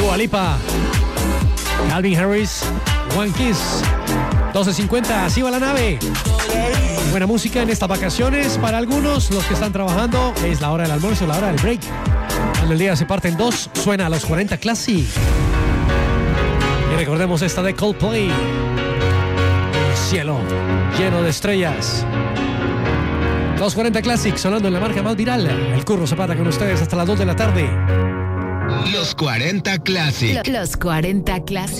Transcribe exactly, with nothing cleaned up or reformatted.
Dua Lipa, Calvin Harris, One Kiss. doce cincuenta, así va la nave. Buena música en estas vacaciones. Para algunos, los que están trabajando, es la hora del almuerzo, la hora del break. Cuando el día se parte en dos, suena a los cuarenta Classic. Y recordemos esta de Coldplay. El cielo lleno de estrellas. Los cuarenta Classic sonando en la marca más viral. El Curro Zapata con ustedes hasta las dos de la tarde. Los cuarenta Classic. Los cuarenta Classic.